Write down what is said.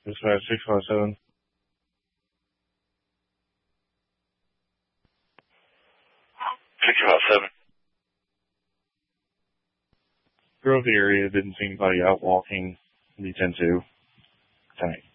Dispatch 657. Drove the area, didn't see anybody out walking. The 10-2. Thanks.